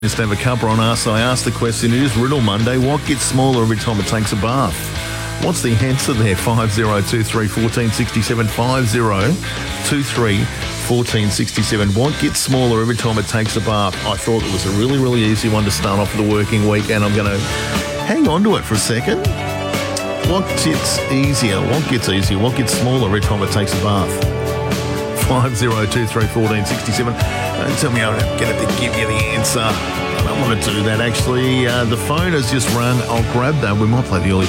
Just have a cuppa on us. I asked the question, it is Riddle Monday. What gets smaller every time it takes a bath? What's the answer there? 5023 1467 5023 1467. What gets smaller every time it takes a bath? I thought it was a really, really easy one to start off the working week, and I'm going to hang on to it for a second. What gets easier? What gets easier? What gets smaller every time it takes a bath? 5023 1467. Don't tell me I'm going to give you the answer. I don't want to do that, actually. The phone has just rung. I'll grab that. We might play the early